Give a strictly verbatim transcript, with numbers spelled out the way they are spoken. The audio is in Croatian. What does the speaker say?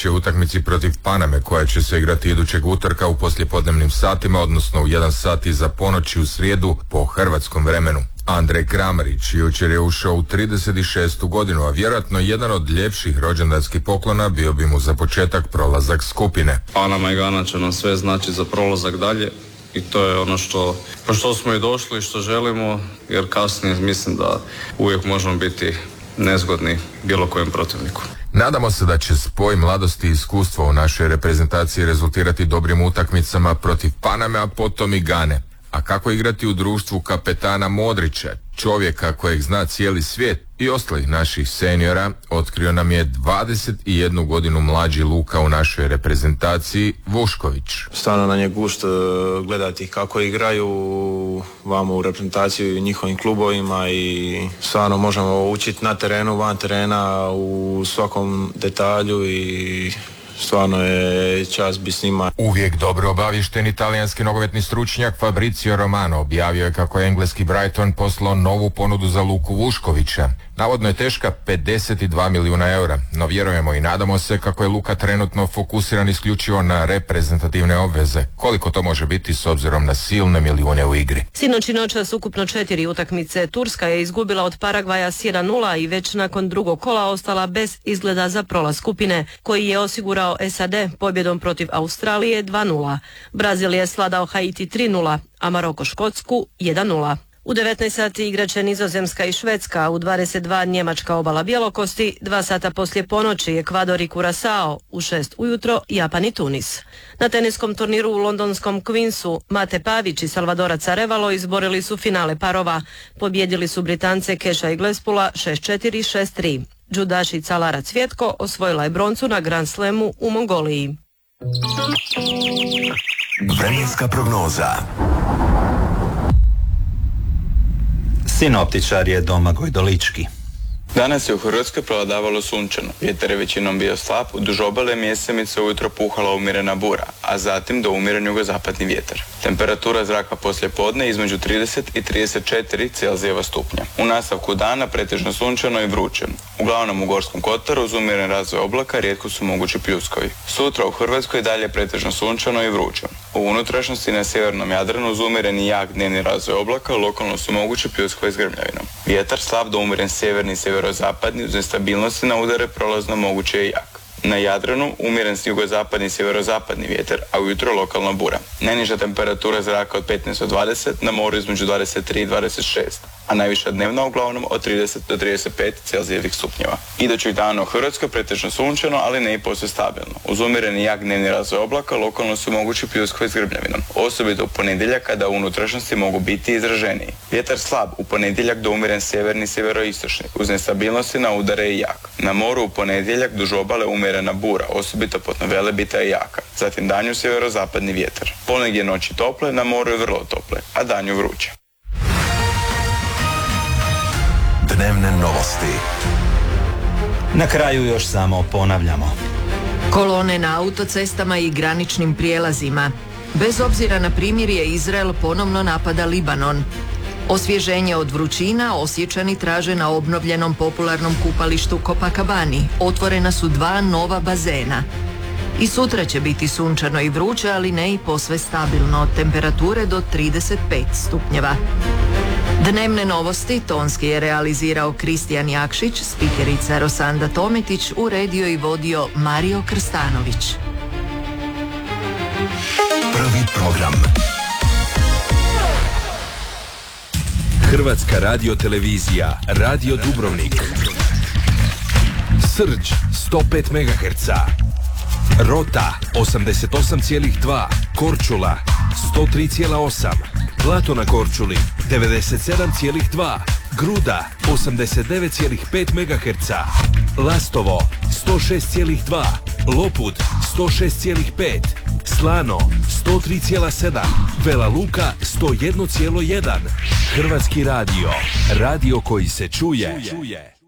riječ je o utakmici protiv Paname koja će se igrati idućeg utorka u poslijepodnevnim satima, odnosno u jedan sat iza ponoći u srijedu po hrvatskom vremenu. Andrej Kramarić jučer je ušao u trideset šestu godinu, a vjerojatno jedan od ljepših rođendanskih poklona bio bi mu za početak prolazak skupine. Panama i Gana će nam sve znači za prolazak dalje i to je ono što, po što smo i došli i što želimo, jer kasnije mislim da uvijek možemo biti nezgodni bilo kojem protivniku. Nadamo se da će spoj mladosti i iskustva u našoj reprezentaciji rezultirati dobrim utakmicama protiv Paname, a potom i Gane. A kako igrati u društvu kapetana Modrića, čovjeka kojeg zna cijeli svijet, i ostalih naših seniora, otkrio nam je dvadeset jednu godinu mlađi Luka u našoj reprezentaciji, Vušković. Stvarno nam je gušt gledati kako igraju vamo u reprezentaciji i njihovim klubovima i stvarno možemo učiti na terenu, van terena, u svakom detalju i stvarno je čast biti s njima. Uvijek dobro obavješteni talijanski nogometni stručnjak Fabrizio Romano objavio je kako je engleski Brighton poslao novu ponudu za Luku Vuškovića. Navodno je teška pedeset dva milijuna eura, no vjerujemo i nadamo se kako je Luka trenutno fokusiran isključivo na reprezentativne obveze. Koliko to može biti s obzirom na silne milijune u igri? Sinoć i noćas ukupno četiri utakmice. Turska je izgubila od Paragvaja s jedan nula i već nakon drugog kola ostala bez izgleda za prolaz skupine, koji je osigurao S A D pobjedom protiv Australije dva nula. Brazil je sladao Haiti tri nula, a Maroko Škotsku jedan nula. U devetnaest sati igraće Nizozemska i Švedska, u dvadeset dva Njemačka obala Bjelokosti, dva sata poslije ponoći Ekvador i Kurasao, u šest ujutro Japan i Tunis. Na teniskom turniru u londonskom Queensu Mate Pavić i Salvadorac Arevalo izborili su finale parova. Pobjedili su Britance Keša i Glespula šest četiri šest tri. Đudašica Lara Cvjetko osvojila je broncu na Grand Slamu u Mongoliji. Vremenska prognoza. Sinoptičar je Domagoj Dolički. Danas je u Hrvatskoj prevladavalo sunčano. Vjetar je većinom bio slab, duž obale mjesemice ujutro puhala umjerena bura, a zatim do umjeren jugozapadni vjetar. Temperatura zraka poslije podne između trideset i trideset četiri Celzijeva stupnja. U nastavku dana pretežno sunčano i vruće. Uglavnom u Gorskom kotaru uz umjeren razvoj oblaka rijetko su mogući pljuskovi. Sutra u Hrvatskoj dalje pretežno sunčano i vruće. U unutrašnjosti na sjevernom Jadranu uz umjeren i jak dnevni razvoj oblaka lokalno su mogući pljuskovi s grmljavinom. Vjetar slab do umjeren sjeverni i sjeverozapadni uz nestabilnosti na udare prolazno moguće je jak. Na Jadranu umjeren jugozapadni i sjeverozapadni vjetar, a ujutro lokalna bura. Najniža temperatura zraka od petnaest do dvadeset, na moru između dvadeset tri i dvadeset šest, a najviša dnevna uglavnom od trideset do trideset pet Celzijevih stupnjeva. Idućih dana u Hrvatskoj pretežno sunčano, ali ne i posve stabilno. Uz umjereni jak dnevni razvoj oblaka lokalno su mogući pljuskovi s grmljavinom, osobito u ponedjeljak kada u unutrašnjosti mogu biti izraženiji. Vjetar slab u ponedjeljak do umjeren sjeverni i sjeveroistočni, uz nestabilnosti na udare i jak. Na moru u ponedjeljak duž obale umjerena bura, osobito pod Velebita je jaka. Zatim danju sjeverozapadni vjetar. Ponegdje noći tople, na moru je vrlo tople, a danju vruće. Dnevne novosti. Na kraju još samo ponavljamo. Kolone na autocestama i graničnim prijelazima. Bez obzira na primirje, Izrael ponovno napada Libanon. Osvježenje od vrućina Osječani traže na obnovljenom popularnom kupalištu Copacabani. Otvorena su dva nova bazena. I sutra će biti sunčano i vruće, ali ne i posve stabilno. Temperature do trideset pet stupnjeva. Dnevne novosti tonski je realizirao Kristijan Jakšić, spikerica Rosanda Tometić, uredio i vodio Mario Krstanović. Prvi program. Hrvatska radiotelevizija, Radio Dubrovnik. Srđ sto pet megaherca. Rota osamdeset osam zarez dva, Korčula sto tri zarez osam, Blato na Korčuli devedeset sedam zarez dva, Gruda osamdeset devet zarez pet megaherca, Lastovo sto šest zarez dva, Lopud sto šest zarez pet, Slano sto tri zarez sedam, Vela Luka sto jedan zarez jedan. Hrvatski radio, radio koji se čuje.